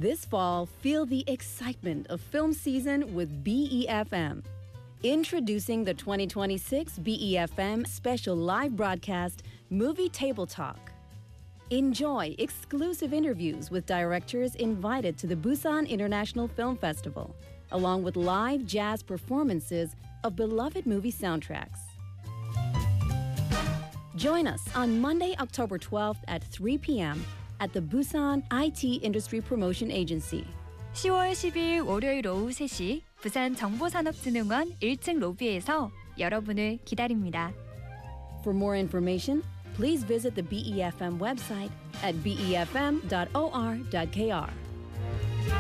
This fall, feel the excitement of film season with BEFM. Introducing the 2026 BEFM special live broadcast, Movie Table Talk. Enjoy exclusive interviews with directors invited to the Busan International Film Festival, along with live jazz performances of beloved movie soundtracks. Join us on Monday, October 12th at 3 p.m. at the Busan IT Industry Promotion Agency. 10월 12일 월요일 오후 3시 부산 정보산업진흥원 1층 로비에서 여러분을 기다립니다. For more information, please visit the BEFM website at befm.or.kr.